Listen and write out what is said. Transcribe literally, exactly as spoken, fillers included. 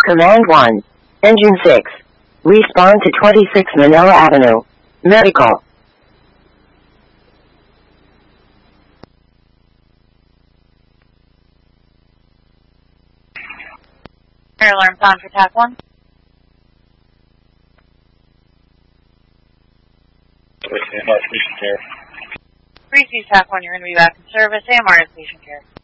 Command one. Engine six. Respond to twenty-six Manila Avenue. Medical. Air alarm on for TAC one. Patient care. three C TAC one, you're going to be back in service. A M R is patient care.